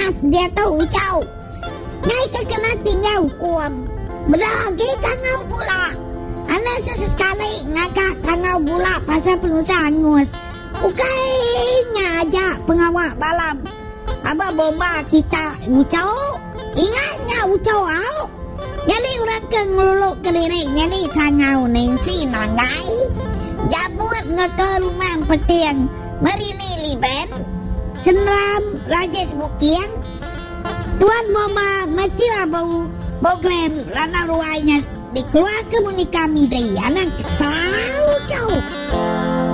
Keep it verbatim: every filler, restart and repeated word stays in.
panas dia tu ucau. Ngai kena tinggal hukum. Beragi kangau pula. Anak sesekali ngagak kangau pula pasal penusa angus. Ukainya aja pengawak balam. Abah bomba kita ucau. Ingatnya ucau au. Nyali orang ke ngeluluk kelirik. Nyali sangau nengsi nangai. Jabut ngeke rumah petiang. Merini liben. Senram rajes bukiang. Tuan bomba mesti bau. Bau krem lana ruainya. Dikeluar ke munika midri. Anak kesal.